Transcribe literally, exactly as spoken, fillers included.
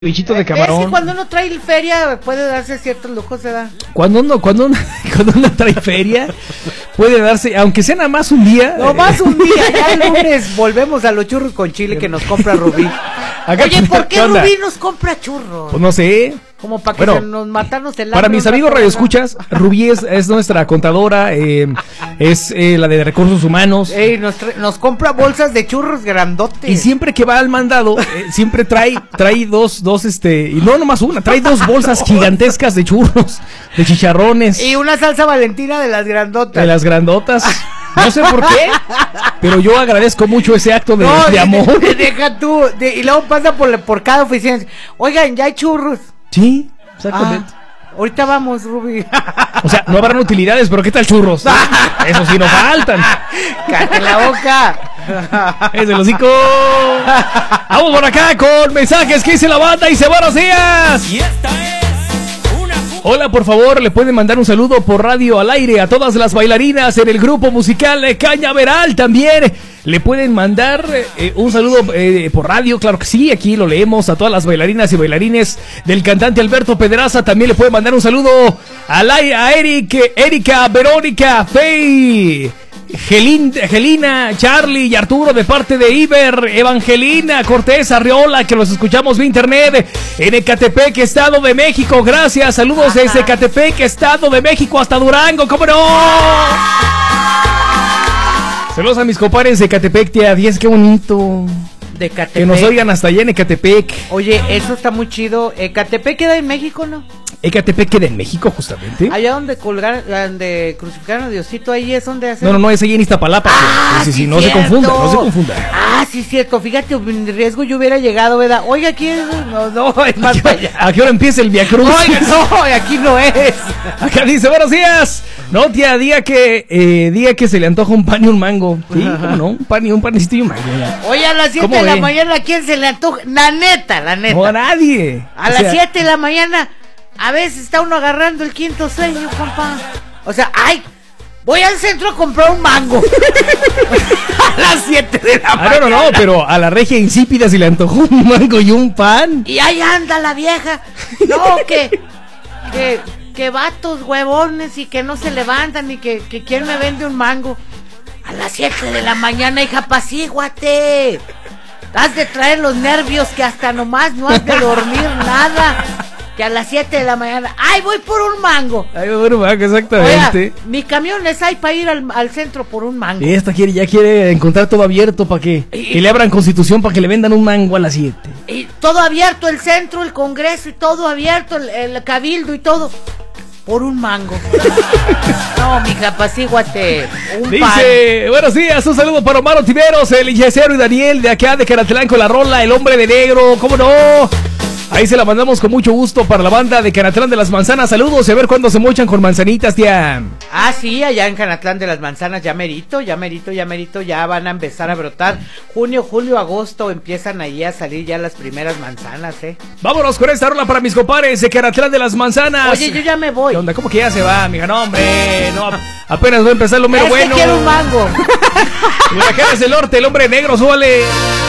Bichito de camarón. Es que cuando uno trae feria puede darse ciertos lujos, ¿verdad? Cuando uno, cuando uno, cuando uno trae feria, puede darse, aunque sea nada más un día. No más un día, ya el lunes volvemos a los churros con chile que nos compra Rubí. Acá, Oye, ¿por qué, ¿qué onda? Rubí nos compra churros? Pues no sé. Como para que Bueno, se nos matarnos el hambre. Para mis un amigos rato, radioescuchas, Rubí es, es nuestra contadora, eh, es eh, la de recursos humanos. Ey, nos, tra- nos compra bolsas de churros grandotes. Y siempre que va al mandado, eh, siempre trae, trae dos, dos, este, y no nomás una, trae dos bolsas gigantescas de churros, de chicharrones, Y una salsa valentina de las grandotas. de las grandotas. No sé por qué, pero yo agradezco mucho ese acto de, No, de amor. de- deja tú. de- y luego pasa por, por cada oficina. Oigan, ya hay churros. Sí, exactamente. Ah, ahorita vamos, Rubí. O sea, no habrán utilidades, pero ¿qué tal churros? Eso sí, no faltan. ¡Cállate la boca! Es el hocico. Vamos por acá con mensajes que dice la banda y dice buenos días. Y esta es una... Hola, por favor, le pueden mandar un saludo por radio al aire a todas las bailarinas en el grupo musical eh, Cañaveral. También le pueden mandar eh, un saludo eh, por radio, claro que sí, aquí lo leemos a todas las bailarinas y bailarines del cantante Alberto Pedraza. También le pueden mandar un saludo al aire a Eric, Erika, Verónica, Fey, Gelin, Gelina, Charlie y Arturo de parte de Iber, Evangelina, Cortés, Arriola, que los escuchamos vía internet en Ecatepec, Estado de México. Gracias, saludos desde Ecatepec, Estado de México hasta Durango, ¿cómo no? Saludos a mis compadres de Ecatepec, tía diez, qué bonito. De Catepec. Que nos oigan hasta allá en Ecatepec. Oye, eso está muy chido. Ecatepec queda en México, ¿no? Ecatepec queda en México, justamente. Allá donde colgar, donde crucificaron a Diosito, ahí es donde hacen. No, no, no, es allí en Iztapalapa. Ah, sí, sí, sí, sí, no se cierto. confunda, no se confunda. Ah, sí, cierto. Fíjate, en riesgo yo hubiera llegado, ¿verdad? Oiga, aquí es. No, no, es más para allá. ¿A qué hora empieza el Via Cruz? Oiga, no, aquí no es. Acá dice, buenos días. No, tía, diga que, eh, diga que se le antoja un pan y un mango. Sí, ¿cómo no? Un pan y un panecito y un mango. Ya. Oye, a las siete ¿Cómo de la ve? mañana, ¿a quién se le antoja? La neta, la neta. No a nadie. A O las sea, siete de la mañana, a veces está uno agarrando el quinto sueño, compa. O sea, ay, voy al centro a comprar un mango. A las siete de la Ah, mañana. no, no, no, pero a la regia insípida se le antojó un mango y un pan. Y ahí anda la vieja. No, que, que, que vatos huevones y que no se levantan y que, que quién me vende un mango. A las siete de la mañana, hija, apacíguate. Has de traer los nervios que hasta nomás no has de dormir nada. Que a las siete de la mañana, ¡ay, voy por un mango! Ay, bueno, mango, Oiga, exactamente. mi camión es ahí para ir al, al centro por un mango. Y esta quiere, ya quiere encontrar todo abierto para que, Y- que le abran Constitución para que le vendan un mango a las siete. Y todo abierto, el centro, el congreso y todo abierto, el, el cabildo y todo. Por un mango. No, mija, apacíguate. Un pan. Dice, buenos días, un saludo para Omar Otiveros, el Yesero y Daniel de acá de Canatlán con la rola, el hombre de negro, ¿cómo no? Ahí se la mandamos con mucho gusto para la banda de Canatlán de las Manzanas. Saludos y a ver cuándo se mochan con manzanitas, tía. Ah, sí, allá en Canatlán de las Manzanas, ya merito, ya merito, ya merito, ya van a empezar a brotar. Junio, julio, agosto empiezan ahí a salir ya las primeras manzanas, ¿eh? Vámonos con esta rola para mis compadres de Canatlán de las Manzanas. Oye, yo ya me voy. ¿Qué onda? ¿Cómo que ya se va, amiga? No, hombre, no, apenas va a empezar lo mero Es que bueno. quiero un mango. Huracanes del Norte, el hombre negro, súbale.